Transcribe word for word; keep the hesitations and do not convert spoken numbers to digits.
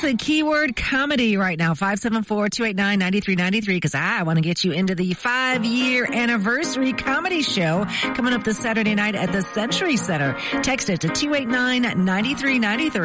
the keyword comedy right now. five seven four, two eight nine, nine three nine three because I want to get you into the five-year anniversary comedy show coming up this Saturday night at the Century Center. Text it to two eight nine, nine three nine three.